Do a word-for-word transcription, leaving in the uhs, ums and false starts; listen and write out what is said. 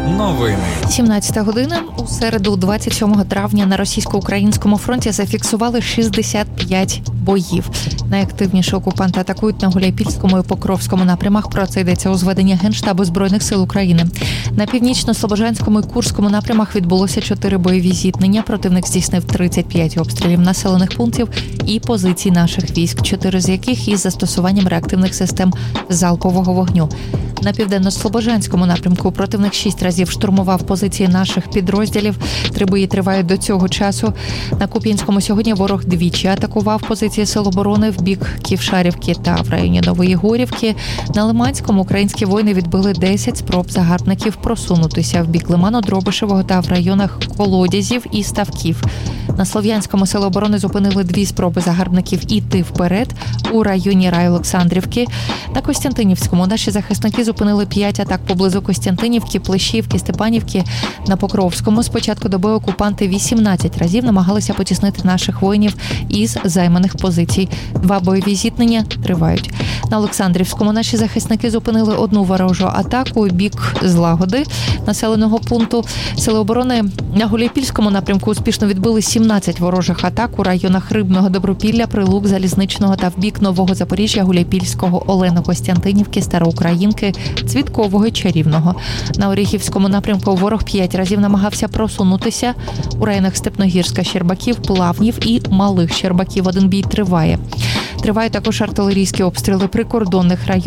Новини. сімнадцята година. У середу, двадцять сьомого травня, на російсько-українському фронті зафіксували шістдесят п'ять боїв. Найактивніше окупанти атакують на Гуляйпільському і Покровському напрямах. Про це йдеться у зведенні Генштабу Збройних сил України. На Північно-Слобожанському і Курському напрямах відбулося чотири бойові зіткнення. Противник здійснив тридцять п'ять обстрілів населених пунктів і позицій наших військ, чотири з яких із застосуванням реактивних систем залпового вогню. На Південно-Слобожанському напрямку противник шість разів штурмував позиції наших підрозділів. Три бої тривають до цього часу. На Куп'янському сьогодні ворог двічі атакував позиції сил оборони в бік Ківшарівки та в районі Нової Горівки. На Лиманському українські воїни відбили десять спроб загарбників просунутися в бік Лимано-Дробишевого та в районах Колодязів і Ставків. На Слов'янському сили оборони зупинили дві спроби загарбників іти вперед у районі Рай-Олександрівки. На Костянтинівському наші захисники зупинили п'ять атак поблизу Костянтинівки, Плещівки, Степанівки. На Покровському з початку доби окупанти вісімнадцять разів намагалися потіснити наших воїнів із займаних позицій. Два бойові зіткнення тривають. На Олександрівському наші захисники зупинили одну ворожу атаку у бік Злагоди населеного пункту. Сили оборони на Гуляйпільському напрямку успішно відбили сімнадцять ворожих атак у районах Рибного, Добропілля, Прилук, Залізничного та в бік Нового Запоріжжя, Гуляйпільського, Олено-Костянтинівки, Староукраїнки, Цвіткового, Чарівного. На Оріхівському напрямку ворог п'ять разів намагався просунутися у районах Степногірська, Щербаків, Плавнів і Малих Щербаків. Один бій триває. Тривають також артилерійські обстріли прикордонних районів